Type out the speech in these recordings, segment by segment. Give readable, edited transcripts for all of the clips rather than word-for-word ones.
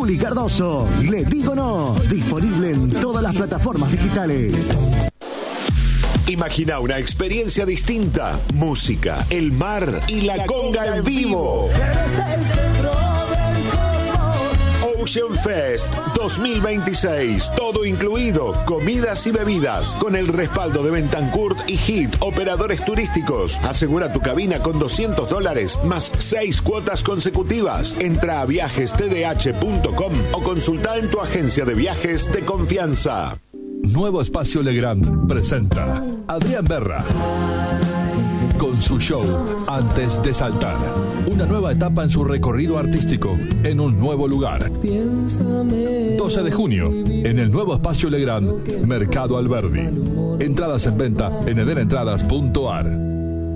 Juli Cardoso, Le Digo No, disponible en todas las plataformas digitales. Imagina una experiencia distinta, música, el mar y la conga en vivo. Ocean Fest 2026, todo incluido, comidas y bebidas, con el respaldo de Bentancourt y Hit, operadores turísticos. Asegura tu cabina con $200 más 6 cuotas consecutivas. Entra a viajestdh.com o consulta en tu agencia de viajes de confianza. Nuevo Espacio Legrand presenta Adrián Berra con su show Antes de Saltar. Una nueva etapa en su recorrido artístico en un nuevo lugar. 12 de junio en el Nuevo Espacio Legrand, Mercado Alberdi. Entradas en venta en edenentradas.ar.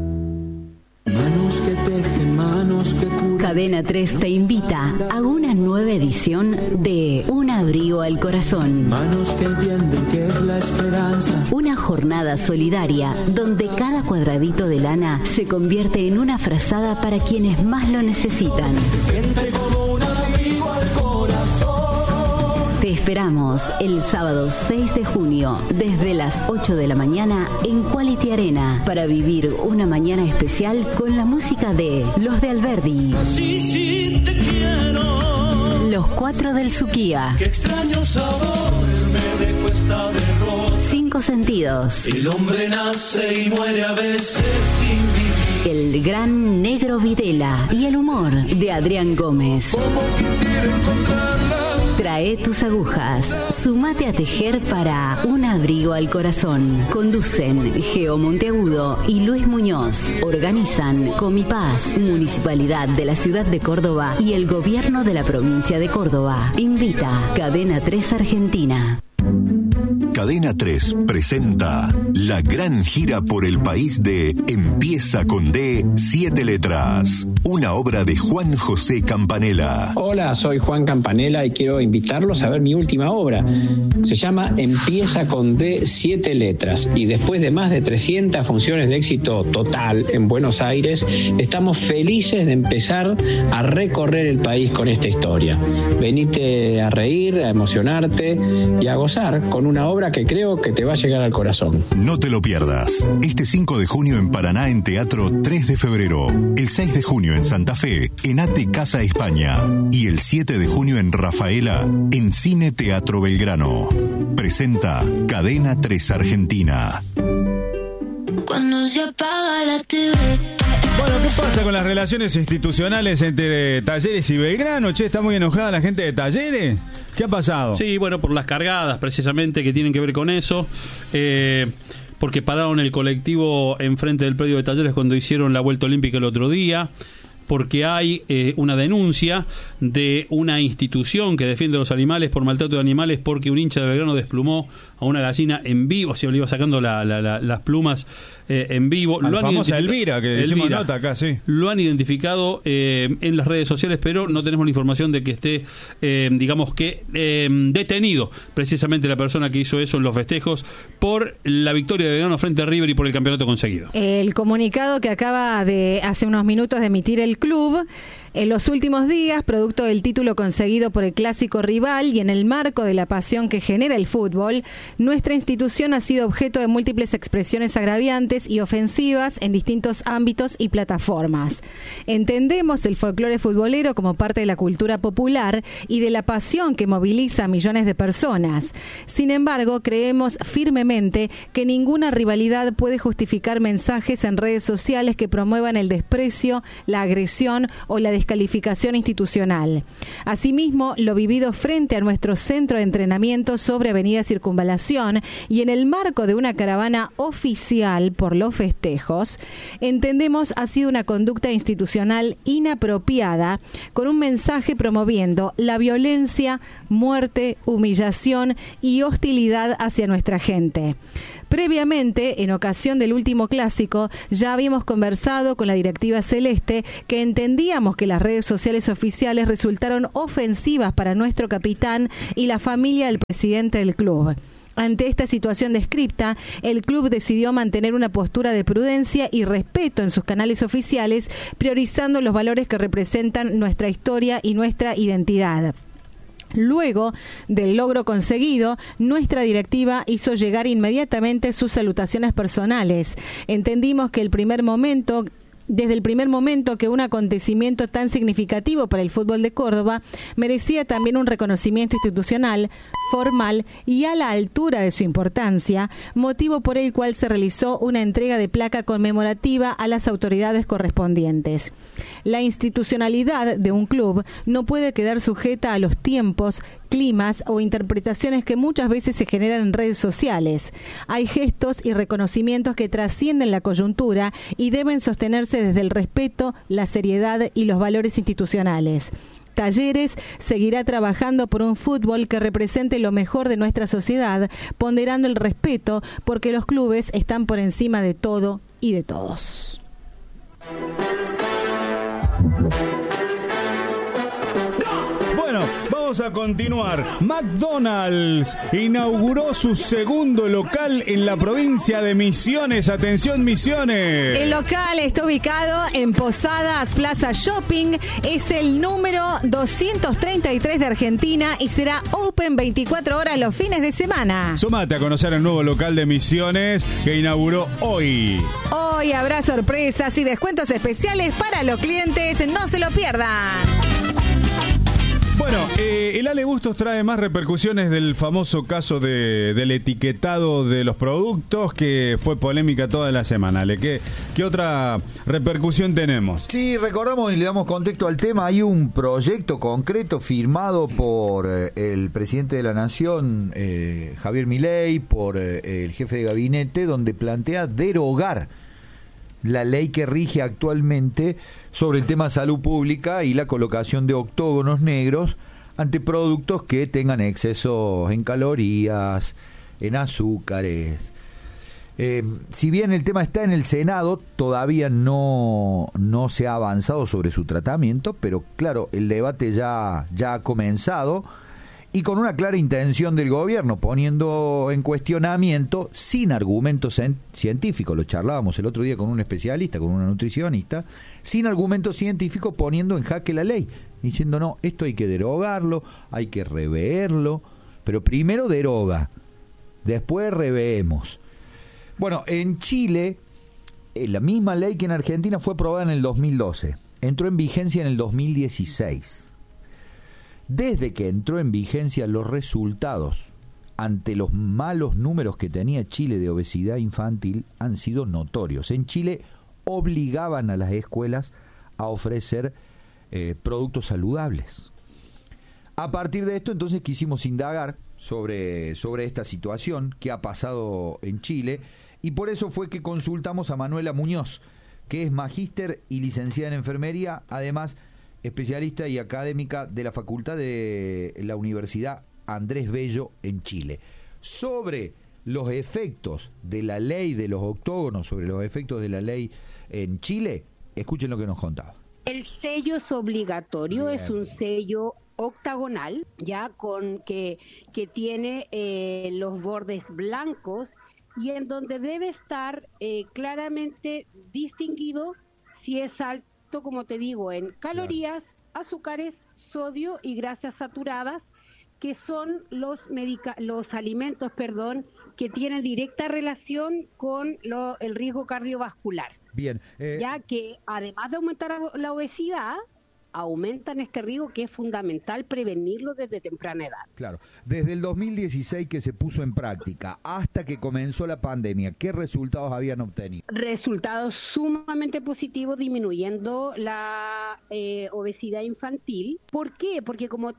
Cadena 3 te invita a una nueva edición de Un Abrigo al Corazón. Manos que entienden que es la esperanza. Una jornada solidaria donde cada cuadradito de lana se convierte en una frazada para quienes más lo necesitan. Siente como un abrigo al corazón. Te esperamos el sábado 6 de junio desde las 8 de la mañana en Quality Arena para vivir una mañana especial con la música de Los de Alberdi. Sí, sí, te quiero. Los 4 del Suquía. Qué extraño sabor me dejó esta derrota. 5 sentidos. El hombre nace y muere a veces sin vivir. El gran Negro Videla y el humor de Adrián Gómez. Como quisiera encontrarla. Trae tus agujas, sumate a tejer para Un Abrigo al Corazón. Conducen Geo Monteagudo y Luis Muñoz. Organizan Comipaz, Municipalidad de la Ciudad de Córdoba y el Gobierno de la Provincia de Córdoba. Invita Cadena 3 Argentina. Cadena 3 presenta la gran gira por el país de Empieza con D, 7 letras. Una obra de Juan José Campanella. Hola, soy Juan Campanella y quiero invitarlos a ver mi última obra. Se llama Empieza con D, 7 letras. Y después de más de 300 funciones de éxito total en Buenos Aires, estamos felices de empezar a recorrer el país con esta historia. Venite a reír, a emocionarte y a gozar con una obra que creo que te va a llegar al corazón. No te lo pierdas. Este 5 de junio en Paraná en Teatro 3 de febrero. El 6 de junio en Santa Fe, en Ate Casa España. Y el 7 de junio en Rafaela, en Cine Teatro Belgrano. Presenta Cadena 3 Argentina. Cuando se apaga la TV. Bueno, ¿qué pasa con las relaciones institucionales entre Talleres y Belgrano? Che, ¿está muy enojada la gente de Talleres? ¿Qué ha pasado? Sí, bueno, por las cargadas precisamente que tienen que ver con eso. Porque pararon el colectivo enfrente del predio de Talleres cuando hicieron la vuelta olímpica el otro día. Porque hay una denuncia de una institución que defiende a los animales por maltrato de animales porque un hincha de Belgrano desplumó a una gallina en vivo, o sea, le iba sacando las plumas en vivo. La famosa Elvira, que decimos nota acá, sí. Lo han identificado en las redes sociales, pero no tenemos la información de que esté, detenido precisamente la persona que hizo eso en los festejos por la victoria de Belgrano frente a River y por el campeonato conseguido. El comunicado que acaba de hace unos minutos de emitir el club: en los últimos días, producto del título conseguido por el clásico rival y en el marco de la pasión que genera el fútbol, nuestra institución ha sido objeto de múltiples expresiones agraviantes y ofensivas en distintos ámbitos y plataformas. Entendemos el folclore futbolero como parte de la cultura popular y de la pasión que moviliza a millones de personas. Sin embargo, creemos firmemente que ninguna rivalidad puede justificar mensajes en redes sociales que promuevan el desprecio, la agresión o la descalificación institucional. Asimismo, lo vivido frente a nuestro centro de entrenamiento sobre Avenida Circunvalación y en el marco de una caravana oficial por los festejos, entendemos ha sido una conducta institucional inapropiada con un mensaje promoviendo la violencia, muerte, humillación y hostilidad hacia nuestra gente. Previamente, en ocasión del último clásico, ya habíamos conversado con la directiva celeste que entendíamos que las redes sociales oficiales resultaron ofensivas para nuestro capitán y la familia del presidente del club. Ante esta situación descripta, el club decidió mantener una postura de prudencia y respeto en sus canales oficiales, priorizando los valores que representan nuestra historia y nuestra identidad. Luego del logro conseguido, nuestra directiva hizo llegar inmediatamente sus salutaciones personales. Entendimos que desde el primer momento que un acontecimiento tan significativo para el fútbol de Córdoba merecía también un reconocimiento institucional, formal y a la altura de su importancia, motivo por el cual se realizó una entrega de placa conmemorativa a las autoridades correspondientes. La institucionalidad de un club no puede quedar sujeta a los tiempos, climas o interpretaciones que muchas veces se generan en redes sociales. Hay gestos y reconocimientos que trascienden la coyuntura y deben sostenerse desde el respeto, la seriedad y los valores institucionales. Talleres seguirá trabajando por un fútbol que represente lo mejor de nuestra sociedad, ponderando el respeto, porque los clubes están por encima de todo y de todos. Bueno, vamos a continuar. McDonald's inauguró su segundo local en la provincia de Misiones. Atención, Misiones. El local está ubicado en Posadas Plaza Shopping. Es el número 233 de Argentina y será open 24 horas los fines de semana. Sumate a conocer el nuevo local de Misiones que inauguró hoy. Hoy habrá sorpresas y descuentos especiales para los clientes. No se lo pierdan. Bueno, el Ale Bustos trae más repercusiones del famoso caso del etiquetado de los productos, que fue polémica toda la semana. Ale, ¿qué otra repercusión tenemos? Sí, recordamos y le damos contexto al tema. Hay un proyecto concreto firmado por el presidente de la Nación, Javier Milei, por el jefe de gabinete, donde plantea derogar la ley que rige actualmente sobre el tema de salud pública y la colocación de octógonos negros ante productos que tengan excesos en calorías, en azúcares. Si bien el tema está en el Senado, todavía no se ha avanzado sobre su tratamiento, pero claro, el debate ya ha comenzado, y con una clara intención del gobierno, poniendo en cuestionamiento, sin argumentos científicos, lo charlábamos el otro día con un especialista, con una nutricionista, sin argumentos científicos, poniendo en jaque la ley, diciendo no, esto hay que derogarlo, hay que reverlo, pero primero deroga, después reveemos. Bueno, en Chile, la misma ley que en Argentina fue aprobada en el 2012, entró en vigencia en el 2016. Desde que entró en vigencia, los resultados ante los malos números que tenía Chile de obesidad infantil han sido notorios. En Chile obligaban a las escuelas a ofrecer productos saludables. A partir de esto, entonces, quisimos indagar sobre esta situación que ha pasado en Chile, y por eso fue que consultamos a Manuela Muñoz, que es magíster y licenciada en enfermería, además especialista y académica de la Facultad de la Universidad Andrés Bello en Chile, sobre los efectos de la ley de los octógonos, sobre los efectos de la ley en Chile. Escuchen lo que nos contaba. El sello es obligatorio. Bien. Es un sello octagonal, ya con que tiene los bordes blancos, y en donde debe estar claramente distinguido si es alto, como te digo, en calorías, azúcares, sodio y grasas saturadas, que son los alimentos, que tienen directa relación con el riesgo cardiovascular. Bien. Ya que además de aumentar la obesidad, aumentan este riesgo, que es fundamental prevenirlo desde temprana edad. Claro. Desde el 2016 que se puso en práctica hasta que comenzó la pandemia, ¿qué resultados habían obtenido? Resultados sumamente positivos, disminuyendo la obesidad infantil. ¿Por qué? Porque como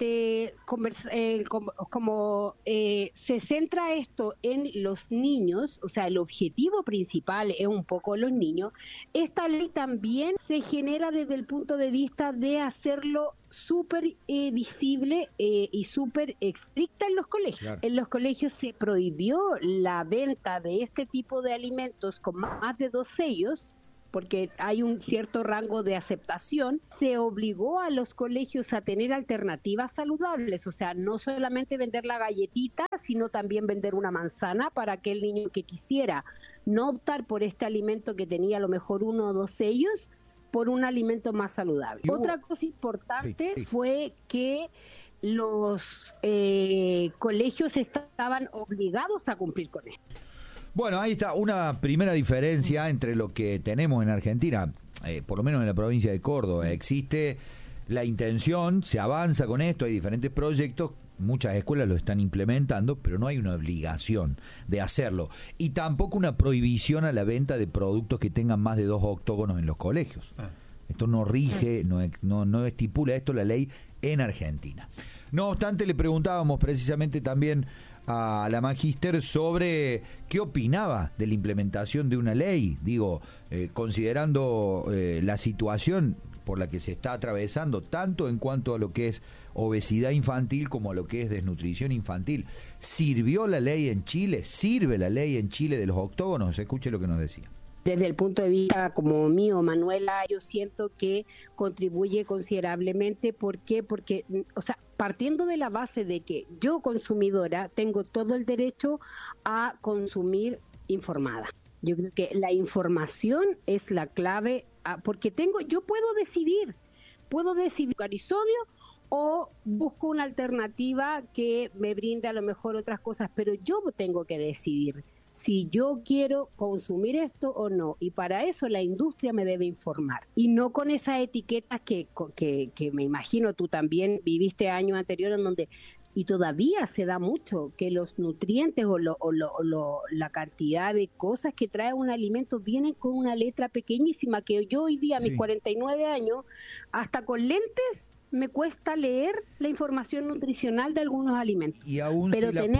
se centra esto en los niños, o sea, el objetivo principal es un poco los niños, esta ley también se genera desde el punto de vista de hacerlo súper visible y súper estricta en los colegios. Claro. En los colegios se prohibió la venta de este tipo de alimentos con más de 2 sellos, porque hay un cierto rango de aceptación. Se obligó a los colegios a tener alternativas saludables, o sea, no solamente vender la galletita, sino también vender una manzana para aquel niño que quisiera no optar por este alimento que tenía a lo mejor 1 o 2 sellos, por un alimento más saludable. Otra cosa importante fue que los colegios estaban obligados a cumplir con esto. Bueno, ahí está una primera diferencia entre lo que tenemos en Argentina, por lo menos en la provincia de Córdoba. Existe la intención, se avanza con esto, hay diferentes proyectos, muchas escuelas lo están implementando, pero no hay una obligación de hacerlo. Y tampoco una prohibición a la venta de productos que tengan más de 2 octógonos en los colegios. Esto no rige, no estipula esto la ley en Argentina. No obstante, le preguntábamos precisamente también a la magíster sobre qué opinaba de la implementación de una ley, considerando la situación por la que se está atravesando, tanto en cuanto a lo que es obesidad infantil como a lo que es desnutrición infantil. ¿Sirvió la ley en Chile? ¿Sirve la ley en Chile de los octógonos? Escuche lo que nos decía. Desde el punto de vista como mío, Manuela, yo siento que contribuye considerablemente. ¿Por qué? Porque, partiendo de la base de que yo, consumidora, tengo todo el derecho a consumir informada. Yo creo que la información es la clave, porque yo puedo decidir sodio o busco una alternativa que me brinde a lo mejor otras cosas, pero yo tengo que decidir si yo quiero consumir esto o no, y para eso la industria me debe informar, y no con esas etiquetas que me imagino tú también viviste años anteriores en donde, y todavía se da mucho, que los nutrientes o la cantidad de cosas que trae un alimento vienen con una letra pequeñísima, que yo hoy día, a mis 49 años, hasta con lentes, me cuesta leer la información nutricional de algunos alimentos. Y aún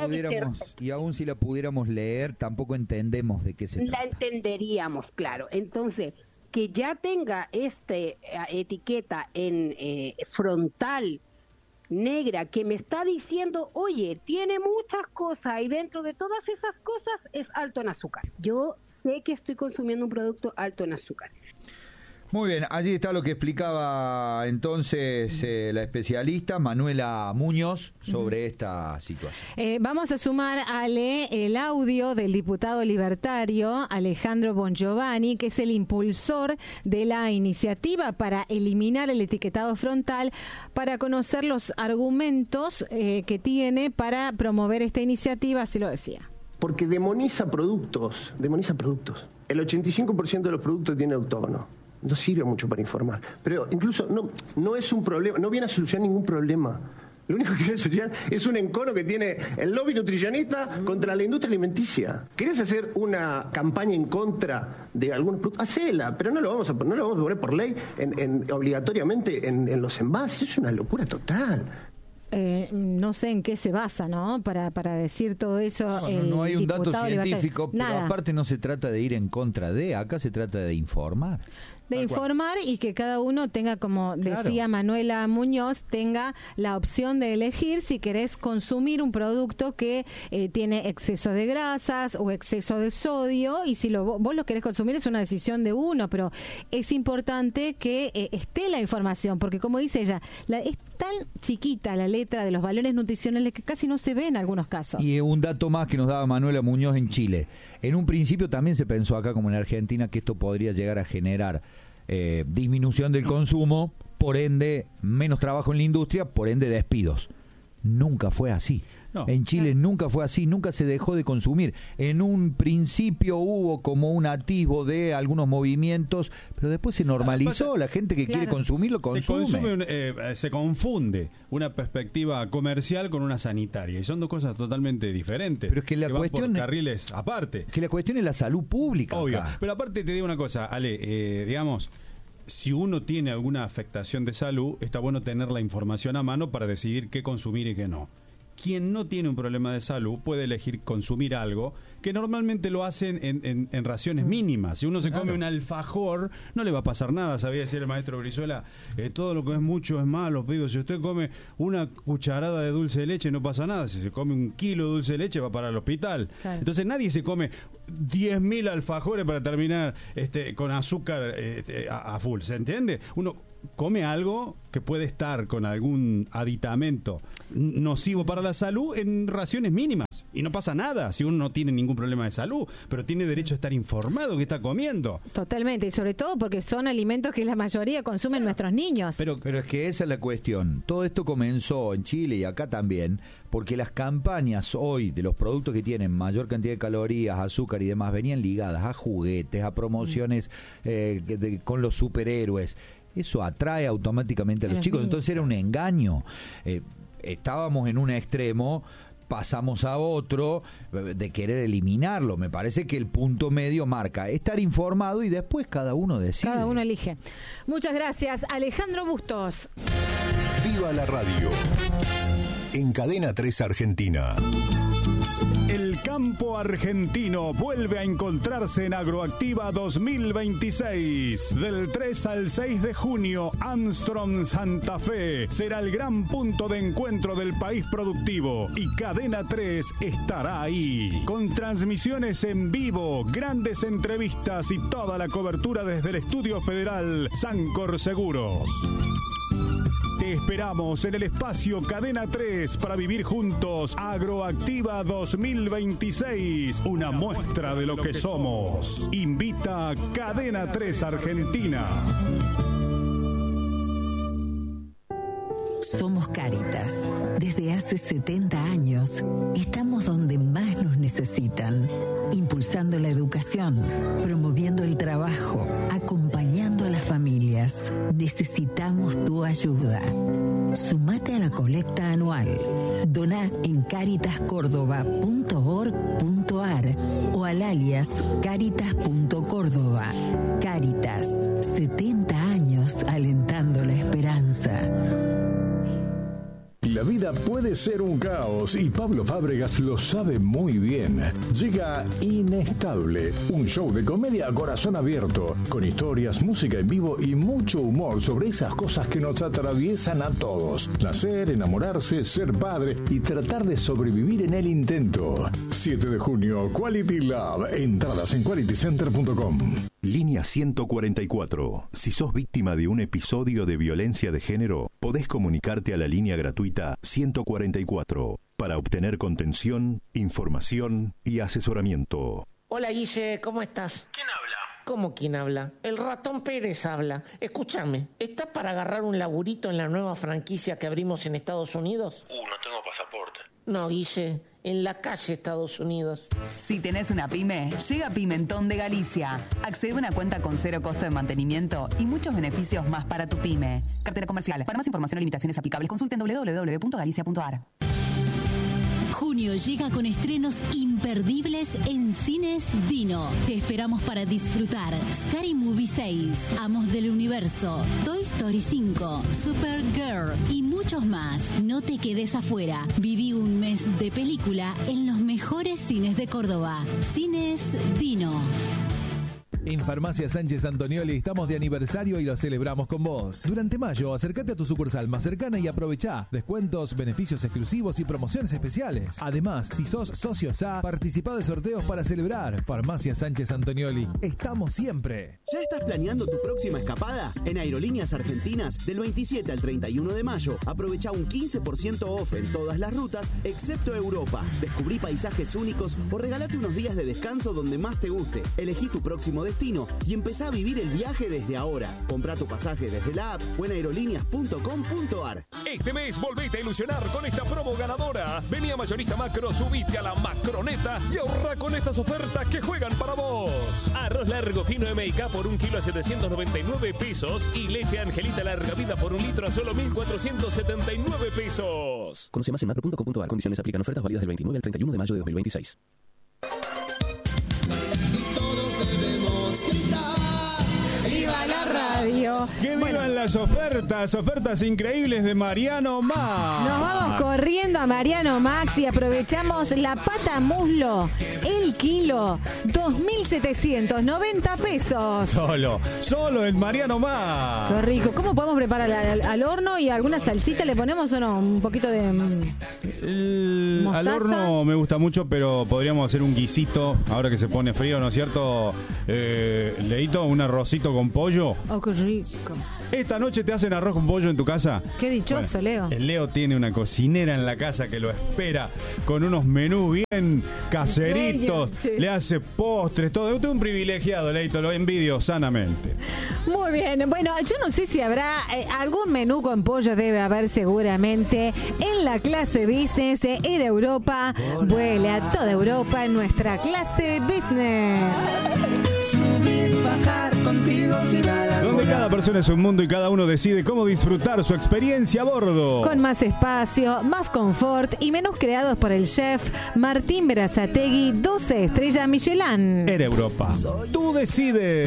si la pudiéramos leer, tampoco entendemos de qué se trata. La entenderíamos, claro. Entonces, que ya tenga etiqueta en frontal negra que me está diciendo, oye, tiene muchas cosas y dentro de todas esas cosas es alto en azúcar. Yo sé que estoy consumiendo un producto alto en azúcar. Muy bien, allí está lo que explicaba entonces la especialista Manuela Muñoz sobre esta situación. Vamos a sumar, Ale, el audio del diputado libertario Alejandro Bongiovanni, que es el impulsor de la iniciativa para eliminar el etiquetado frontal, para conocer los argumentos que tiene para promover esta iniciativa, así lo decía. Porque demoniza productos. El 85% de los productos tiene octógono. No sirve mucho para informar. Pero incluso no es un problema, no viene a solucionar ningún problema. Lo único que viene a solucionar es un encono que tiene el lobby nutricionista contra la industria alimenticia. ¿Querés hacer una campaña en contra de algunos productos? Hacela, pero no lo vamos a poner por ley obligatoriamente en los envases. Es una locura total. No sé en qué se basa, ¿no? Para decir todo eso. No hay un dato científico, pero aparte no se trata de ir en contra de, acá se trata de informar. Y que cada uno tenga, como decía Manuela Muñoz, tenga la opción de elegir si querés consumir un producto que tiene exceso de grasas o exceso de sodio, y si vos lo querés consumir es una decisión de uno, pero es importante que esté la información, porque como dice ella, es tan chiquita la letra de los valores nutricionales que casi no se ve en algunos casos. Y un dato más que nos daba Manuela Muñoz en Chile. En un principio también se pensó acá, como en Argentina, que esto podría llegar a generar disminución del consumo, por ende menos trabajo en la industria, por ende despidos. Nunca fue así. En Chile nunca fue así, nunca se dejó de consumir. En un principio hubo como un atisbo de algunos movimientos, pero después se normalizó. La gente que quiere consumir lo consume. Se confunde una perspectiva comercial con una sanitaria, y son dos cosas totalmente diferentes. Pero es que la cuestión por carriles aparte. Que la cuestión es la salud pública. Obvio. Acá. Pero aparte te digo una cosa, Ale, digamos, si uno tiene alguna afectación de salud, está bueno tener la información a mano para decidir qué consumir y qué no. Quien no tiene un problema de salud puede elegir consumir algo que normalmente lo hacen en raciones mínimas. Si uno se come un alfajor, no le va a pasar nada. Sabía decir el maestro Brizuela, todo lo que es mucho es malo, pido. Si usted come una cucharada de dulce de leche, no pasa nada. Si se come 1 kilo de dulce de leche, va para el hospital. Claro. Entonces nadie se come 10.000 alfajores para terminar con azúcar a full. ¿Se entiende? Uno come algo que puede estar con algún aditamento nocivo para la salud en raciones mínimas. Y no pasa nada si uno no tiene ningún problema de salud, pero tiene derecho a estar informado que está comiendo. Totalmente, y sobre todo porque son alimentos que la mayoría consumen nuestros niños. Pero es que esa es la cuestión. Todo esto comenzó en Chile y acá también, porque las campañas hoy de los productos que tienen mayor cantidad de calorías, azúcar y demás, venían ligadas a juguetes, a promociones con los superhéroes. Eso atrae automáticamente a los chicos. Entonces era un engaño. Estábamos en un extremo, pasamos a otro de querer eliminarlo. Me parece que el punto medio marca estar informado y después cada uno decide. Cada uno elige. Muchas gracias, Alejandro Bustos. Viva la radio. En Cadena 3 Argentina. El campo argentino vuelve a encontrarse en Agroactiva 2026. Del 3 al 6 de junio, Armstrong Santa Fe será el gran punto de encuentro del país productivo y Cadena 3 estará ahí. Con transmisiones en vivo, grandes entrevistas y toda la cobertura desde el Estudio Federal Sancor Seguros. Te esperamos en el espacio Cadena 3 para vivir juntos Agroactiva 2026, una muestra de lo que somos. Invita Cadena 3 Argentina. Somos Cáritas. Desde hace 70 años estamos donde más nos necesitan, impulsando la educación, promoviendo el trabajo, acompañando a las familias. Necesitamos tu ayuda. Sumate a la colecta anual. Doná en caritascórdoba.org.ar o al alias caritas.córdoba. Cáritas, 70 años alentando la esperanza. La vida puede ser un caos y Pablo Fábregas lo sabe muy bien. Llega Inestable, un show de comedia a corazón abierto, con historias, música en vivo y mucho humor sobre esas cosas que nos atraviesan a todos. Nacer, enamorarse, ser padre y tratar de sobrevivir en el intento. 7 de junio, Quality Love. Entradas en qualitycenter.com. Línea 144. Si sos víctima de un episodio de violencia de género, podés comunicarte a la línea gratuita 144 para obtener contención, información y asesoramiento. Hola Guille, ¿cómo estás? ¿Quién habla? ¿Cómo quién habla? El ratón Pérez habla. Escúchame, ¿estás para agarrar un laburito en la nueva franquicia que abrimos en Estados Unidos? No tengo pasaporte. No, Guille, en la calle Estados Unidos. Si tenés una pyme, llega Pimentón de Galicia. Accede a una cuenta con 0 costo de mantenimiento y muchos beneficios más para tu pyme. Cartera comercial. Para más información o limitaciones aplicables, consulten www.galicia.ar. Junio llega con estrenos imperdibles en Cines Dino. Te esperamos para disfrutar Scary Movie 6, Amos del Universo, Toy Story 5, Supergirl y muchos más. No te quedes afuera. Viví un mes de película en los mejores cines de Córdoba. Cines Dino. En Farmacia Sánchez Antonioli estamos de aniversario y lo celebramos con vos. Durante mayo, acércate a tu sucursal más cercana y aprovechá descuentos, beneficios exclusivos y promociones especiales. Además, si sos socio SA, participá de sorteos para celebrar. Farmacia Sánchez Antonioli. Estamos siempre. ¿Ya estás planeando tu próxima escapada? En Aerolíneas Argentinas, del 27 al 31 de mayo, aprovecha un 15% off en todas las rutas, excepto Europa. Descubrí paisajes únicos o regalate unos días de descanso donde más te guste. Elegí tu próximo destino y empezá a vivir el viaje desde ahora. Comprá tu pasaje desde la app o en aerolíneas.com.ar. Este mes volvete a ilusionar con esta promo ganadora. Vení a Mayorista Macro, subite a la Macroneta y ahorra con estas ofertas que juegan para vos. Arroz largo fino M&K por 1 kilo a 799 pesos y leche Angelita larga vida por 1 litro a solo 1.479 pesos. Conoce más en macro.com.ar. Condiciones aplican. Ofertas válidas del 29 al 31 de mayo de 2026. ¡Viva la radio! ¡Que vivan las ofertas! Ofertas increíbles de Mariano Max. Nos vamos corriendo a Mariano Max y aprovechamos la pata muslo, el el kilo, 2.790 pesos. Solo el Mariano Más. Qué rico. ¿Cómo podemos preparar al horno y alguna salsita le ponemos o no? Un poquito de mostaza. Al horno me gusta mucho, pero podríamos hacer un guisito ahora que se pone frío, ¿no es cierto? Leito, un arrocito con pollo. Oh, qué rico. ¿Esta noche te hacen arroz con pollo en tu casa? Qué dichoso, Bueno, Leo. El Leo tiene una cocinera en la casa que lo espera con unos menús bien caseritos, le hace postres, todo. Usted es un privilegiado, Leito, lo envidio sanamente. Muy bien. Bueno, yo no sé si habrá algún menú con pollo, debe haber seguramente en la clase business de Air Europa. Vuele a toda Europa en nuestra clase business. Subir, bajar contigo sin alas. Donde cada persona es un mundo y cada uno decide cómo disfrutar su experiencia a bordo. Con más espacio, más confort y menús creados por el chef Martín Berazategui, 12 estrellas Michelin. Air Europa. Tú decides.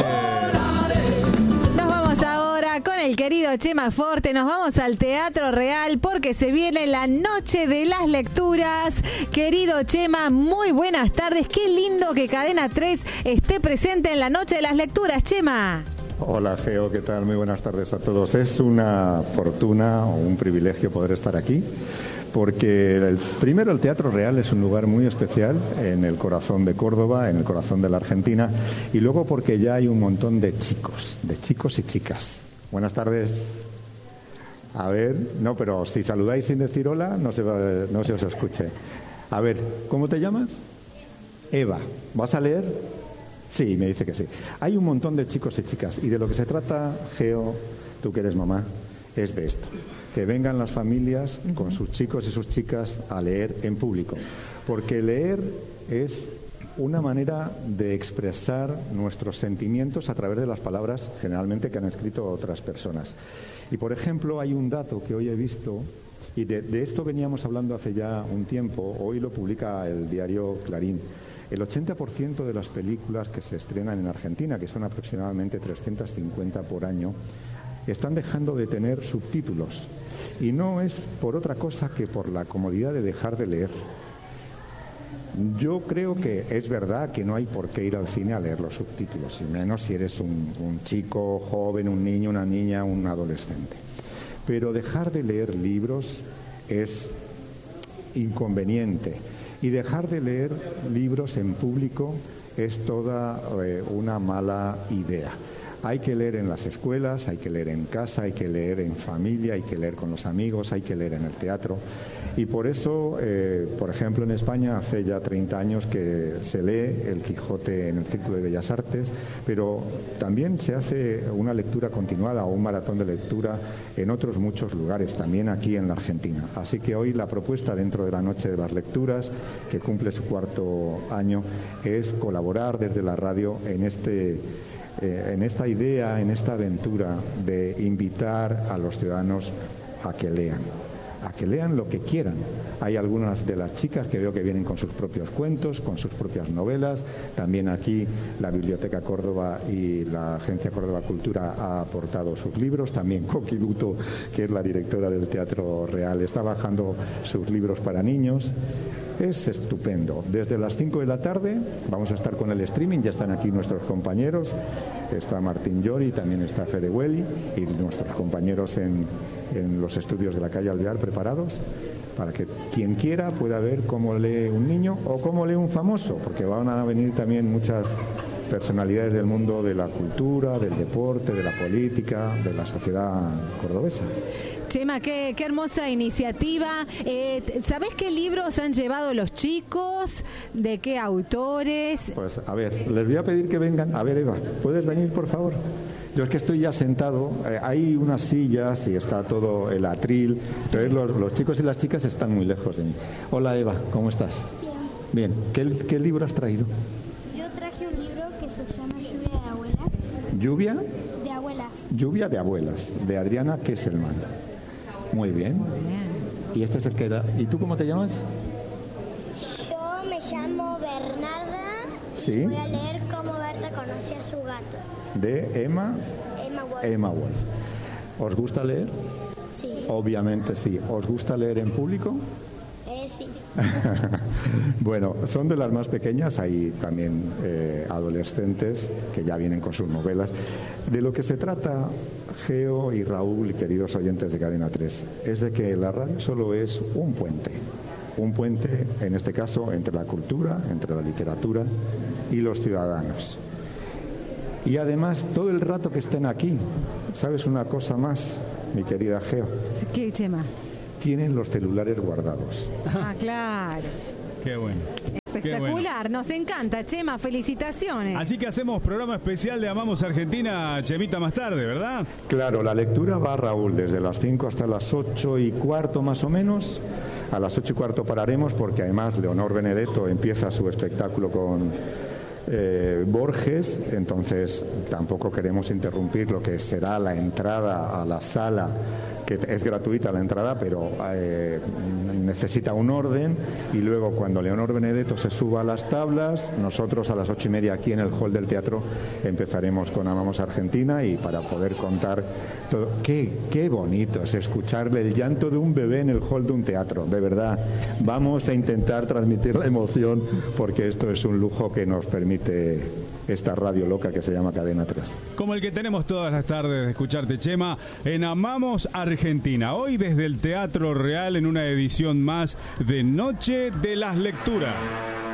Nos vamos ahora con el querido Chema Forte, nos vamos al Teatro Real porque se viene la Noche de las Lecturas. Querido Chema, muy buenas tardes. Qué lindo que Cadena 3 esté presente en la Noche de las Lecturas, Chema. Hola Geo, ¿qué tal? Muy buenas tardes a todos. Es una fortuna o un privilegio poder estar aquí, porque primero el Teatro Real es un lugar muy especial en el corazón de Córdoba, en el corazón de la Argentina, y luego porque ya hay un montón de chicos y chicas. Buenas tardes. A ver, no, pero si saludáis sin decir hola, no se os escuche. A ver, ¿cómo te llamas? Eva. ¿Vas a leer? Sí, me dice que sí. Hay un montón de chicos y chicas, y de lo que se trata, Geo, tú que eres mamá, es de esto. Que vengan las familias con sus chicos y sus chicas a leer en público. Porque leer es una manera de expresar nuestros sentimientos a través de las palabras, generalmente que han escrito otras personas. Y, por ejemplo, hay un dato que hoy he visto, y de esto veníamos hablando hace ya un tiempo, hoy lo publica el diario Clarín. El 80% de las películas que se estrenan en Argentina, que son aproximadamente 350 por año, están dejando de tener subtítulos. Y no es por otra cosa que por la comodidad de dejar de leer. Yo creo que es verdad que no hay por qué ir al cine a leer los subtítulos, y menos si eres un chico joven, un niño, una niña, un adolescente. Pero dejar de leer libros es inconveniente. Y dejar de leer libros en público es toda una mala idea. Hay que leer en las escuelas, hay que leer en casa, hay que leer en familia, hay que leer con los amigos, hay que leer en el teatro. Y por eso, por ejemplo, en España hace ya 30 años que se lee El Quijote en el Círculo de Bellas Artes, pero también se hace una lectura continuada o un maratón de lectura en otros muchos lugares, también aquí en la Argentina. Así que hoy la propuesta dentro de la Noche de las Lecturas, que cumple su 4º año, es colaborar desde la radio en esta idea, en esta aventura de invitar a los ciudadanos a que lean lo que quieran. Hay algunas de las chicas que veo que vienen con sus propios cuentos, con sus propias novelas. También aquí la Biblioteca Córdoba y la Agencia Córdoba Cultura ha aportado sus libros. También Coqui Duto, que es la directora del Teatro Real, está bajando sus libros para niños. Es estupendo. Desde las 5 de la tarde vamos a estar con el streaming, ya están aquí nuestros compañeros, está Martín Llori, también está Fede Welli y nuestros compañeros en los estudios de la calle Alvear preparados para que quien quiera pueda ver cómo lee un niño o cómo lee un famoso, porque van a venir también muchas personalidades del mundo de la cultura, del deporte, de la política, de la sociedad cordobesa. Chema, qué hermosa iniciativa. ¿Sabés qué libros han llevado los chicos? ¿De qué autores? Pues a ver, les voy a pedir que vengan. A ver, Eva, ¿puedes venir, por favor? Yo es que estoy ya sentado, hay unas sillas y está todo el atril, entonces los chicos y las chicas están muy lejos de mí. Hola Eva, ¿cómo estás? Bien. ¿Qué libro has traído? Yo traje un libro que se llama Lluvia de Abuelas. ¿Lluvia? De Abuelas. Lluvia de Abuelas, de Adriana Kesselman. Muy bien. Y este es el que era. ¿Y tú cómo te llamas? Yo me llamo Bernarda. Sí. Y voy a leer Cómo Berta conoció a su gato. De Emma Wolf. Emma Wolf. ¿Os gusta leer? Sí. Obviamente sí. ¿Os gusta leer en público? Sí. Bueno, son de las más pequeñas, hay también adolescentes que ya vienen con sus novelas. De lo que se trata, Geo y Raúl, queridos oyentes de Cadena 3, es de que la radio solo es un puente, en este caso, entre la cultura, entre la literatura y los ciudadanos. Y además, todo el rato que estén aquí, ¿sabes una cosa más, mi querida Geo? ¿Qué, Chema? Tienen los celulares guardados. Ah, claro. Qué bueno. Espectacular, bueno. Nos encanta, Chema, felicitaciones. Así que hacemos programa especial de Amamos Argentina, Chemita, más tarde, ¿verdad? Claro, la lectura va, Raúl, desde las 5 hasta las 8:15 más o menos. A las 8:15 pararemos porque además Leonor Benedetto empieza su espectáculo con Borges, entonces tampoco queremos interrumpir lo que será la entrada a la sala, que es gratuita la entrada, pero necesita un orden, y luego cuando Leonor Benedetto se suba a las tablas, nosotros a las 8:30 aquí en el hall del teatro empezaremos con Amamos Argentina, y para poder contar todo. Qué bonito es escucharle el llanto de un bebé en el hall de un teatro, de verdad. Vamos a intentar transmitir la emoción, porque esto es un lujo que nos permite esta radio loca que se llama Cadena 3. Como el que tenemos todas las tardes de escucharte, Chema, en Amamos Argentina. Hoy desde el Teatro Real en una edición más de Noche de las Lecturas.